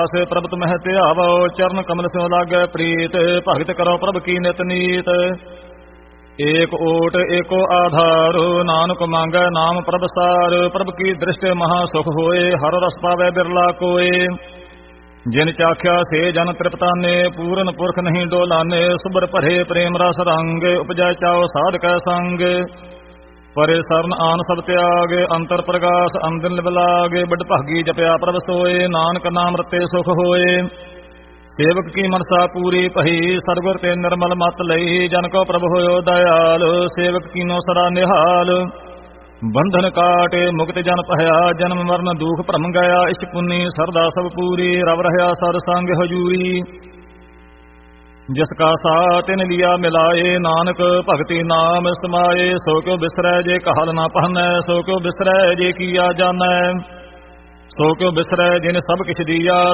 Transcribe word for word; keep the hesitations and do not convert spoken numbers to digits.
ਸੇ ਪ੍ਰਭ ਤੁਮਹਿ ਧਿਆਵੋ ਚਰਨ ਕਮਲ ਸਿਉ ਲਾਗੈ ਪ੍ਰੀਤ ਭਗਤ ਕਰੋ ਪ੍ਰਭ ਕੀ ਨਿਤ ਨੀਤ। ਏਕ ਓਟ ਏਕੋ ਆਧਾਰ ਨਾਨਕ ਮੰਗੈ ਨਾਮ ਪ੍ਰਭ ਸਾਰ ਪ੍ਰਭ ਕੀ ਦ੍ਰਿਸ਼ਟ ਮਹਾ ਸੁਖ ਹੋਏ ਹਰ ਰਸ ਪਾਵੈ ਬਿਰਲਾ ਕੋਏ। ਜਿਨ ਚਾਖਿਆ ਸੇ ਜਨ ਤ੍ਰਿਪਤਾਨੇ ਪੂਰਨ ਪੁਰਖ ਨਹੀਂ ਡੋਲਾਨੇ ਸੁਬਰ ਭਰੇ ਪ੍ਰੇਮ ਰਸ ਰੰਗ ਉਪਜੈ ਚਾਉ ਸਾਧਕੈ ਸੰਗ। ਪਰੇ ਸਰਨ ਆਨ ਸਭ ਤਿਆਗ ਅੰਤਰ ਪ੍ਰਗਾਸ ਅੰਦਿਨ ਲਿਵਲਾਗੇ ਬੜ ਭਾਗੀ ਜਪਿਆ ਪ੍ਰਭ ਸੋਏ ਨਾਨਕ ਨਾਮ ਰਤੇ ਸੁਖ ਹੋਏ। ਸੇਵਕ ਕੀ ਮਨਸਾ ਪੂਰੀ ਪਹੀ ਸਤਿਗੁਰ ਤੇ ਨਿਰਮਲ ਮਤ ਲਈ ਜਨ ਕੋ ਪ੍ਰਭ ਹੋਇਓ ਦਇਆਲ ਸੇਵਕ ਕੀਨੋ ਸਦਾ ਨਿਹਾਲ। ਬੰਧਨ ਕਾਟੇ ਮੁਕਤ ਜਨ ਭਇਆ ਜਨਮ ਮਰਨ ਦੁਖ ਭਰਮ ਗਿਆ ਇਛ ਪੁੰਨੀ ਸਰਦਾ ਸਭ ਪੂਰੀ ਰਵ ਰਹਾ ਸਰ ਸੰਗ ਹਜੂਰੀ। ਜਿਸ ਕਾ ਸਾ ਤਿਨ ਲਿਆ ਮਿਲਾਏ ਨਾਨਕ ਭਗਤੀ ਨਾਮ ਸਮਾਏ ਸੋ ਕਿਉ ਬਿਸਰੈ ਜੇ ਕਹਲ ਨਾ ਪਹਨੈ ਸੋ ਕਿਉ ਬਿਸਰੈ ਜੇ ਕੀਆ ਜਾਣੈ। ਸੋ ਕਿਉ ਬਿਸਰੈ ਜਿਨ ਸਭ ਕਿਛ ਦੀਆ